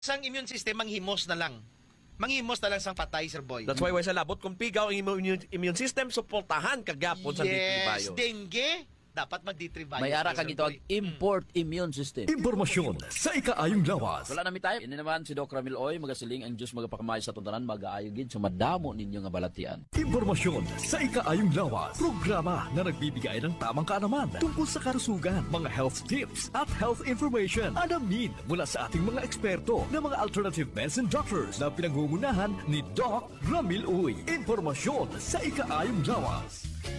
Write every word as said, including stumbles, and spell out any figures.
sang immune system manghimos na lang. Manghimos na lang sang patay, Sir Boy. That's why why sa labot kung pigaw ang immune, immune system suportahan kagapon sa D three Yes, bio. dengue, dapat mag-D three bio. May ara Sir kang ito Boy. ang import immune system. Impormasyon sa ikaayong lawas. Wala namin tayo. Ini naman si Doc Ramil Oy, magasiling ang Diyos magapakamay sa tuntanan, mag-aayogin sa madamo ninyo nga balatian. Impormasyon sa ikaayong lawas. Programa na nagbibigay ng tamang kaalaman tungkol sa karusugan, mga health tips at health information. Alamin mula sa ating mga eksperto na mga alternative medicine doctors na pinangungunahan ni Doc Ramil Uy. Impormasyon sa ikaayong lawas.